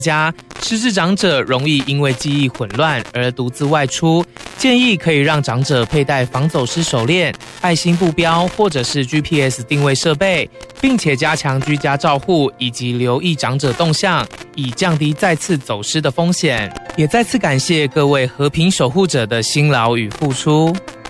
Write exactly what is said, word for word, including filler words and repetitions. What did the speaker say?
家，失智长者容易因为记忆混乱而独自外出，建议可以让长者佩戴防走失手链、爱心布标或者是 G P S 定位设备，并且加强居家照护以及留意长者动向，以降低再次走失的风险。也再次感谢各位和平守护者的辛劳与付出。